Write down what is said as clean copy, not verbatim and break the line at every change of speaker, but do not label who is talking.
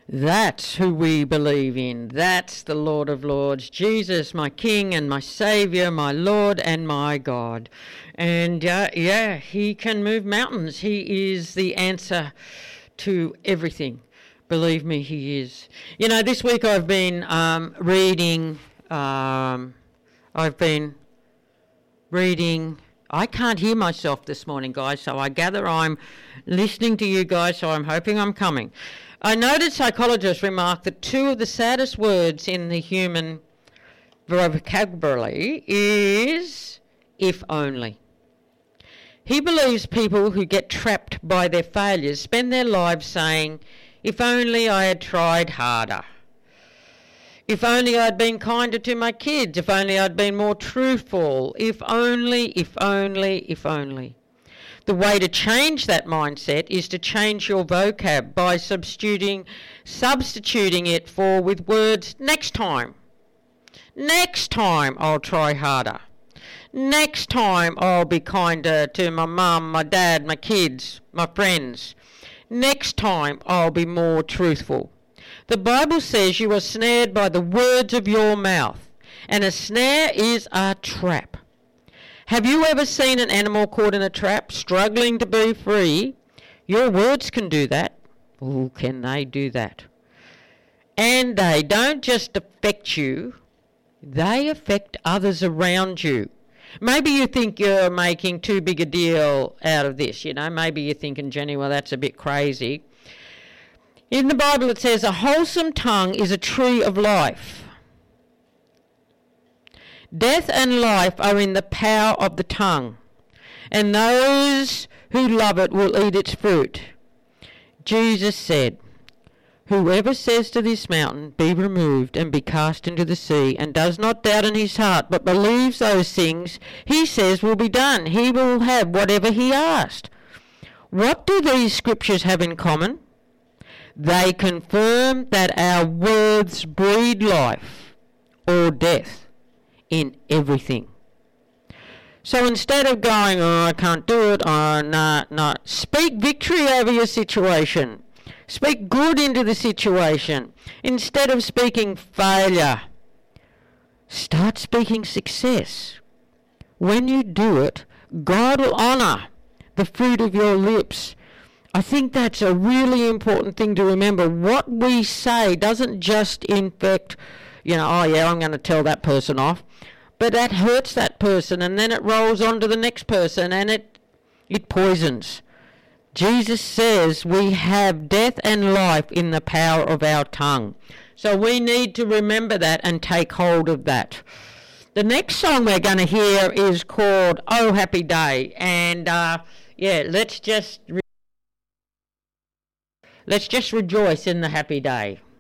That's who we believe in. That's the Lord of Lords, Jesus, my King and my Saviour, my Lord and my God. And he can move mountains. He is the answer to everything. Believe me, he is. You know, this week I've been reading. I can't hear myself this morning, guys, so I gather I'm listening to you guys, so I'm hoping I'm coming. A noted psychologist remarked that two of the saddest words in the human vocabulary is if only. He believes people who get trapped by their failures spend their lives saying, if only I had tried harder. If only I'd been kinder to my kids. If only I'd been more truthful. If only, if only, if only. The way to change that mindset is to change your vocab by substituting it with words next time. Next time I'll try harder. Next time I'll be kinder to my mum, my dad, my kids, my friends. Next time I'll be more truthful. The Bible says you are snared by the words of your mouth, and a snare is a trap. Have you ever seen an animal caught in a trap, struggling to be free? Your words can do that. Oh, can they do that? And they don't just affect you, they affect others around you. Maybe you think you're making too big a deal out of this, you know. Maybe you're thinking, Jenny, well, that's a bit crazy. In the Bible it says, a wholesome tongue is a tree of life. Death and life are in the power of the tongue, and those who love it will eat its fruit. Jesus said, whoever says to this mountain, be removed and be cast into the sea, and does not doubt in his heart, but believes those things he says will be done, he will have whatever he asked. What do these scriptures have in common? They confirm that our words breed life or death in everything. So instead of going, oh, I can't do it, oh, no, speak victory over your situation. Speak good into the situation. Instead of speaking failure, start speaking success. When you do it, God will honour the fruit of your lips. I think that's a really important thing to remember. What we say doesn't just infect, oh yeah, I'm going to tell that person off. But that hurts that person, and then it rolls on to the next person, and it poisons. Jesus says we have death and life in the power of our tongue. So we need to remember that and take hold of that. The next song we're going to hear is called Oh Happy Day. And let's just rejoice in the happy day.